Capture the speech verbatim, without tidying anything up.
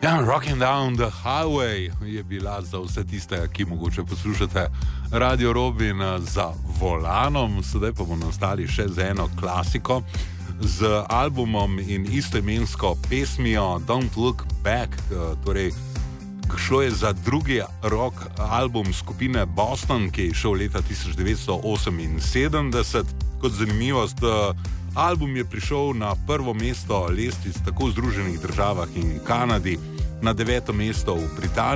Ja, Rocking Down the Highway je bila za vse tiste, ki mogoče poslušate Radio Robin za volanom. Sedaj pa bomo nastali še z eno klasiko, z albumom in istoimensko pesmijo Don't Look Back. Torej, šlo je za drugi rock album skupine Boston, ki je šel leta tisoč devetsto oseminsedemdeset. Kot zanimivost, album je prišel na prvo mesto lestvic tako v Združenih državah in Kanadi, na deveto mesto v Britaniji.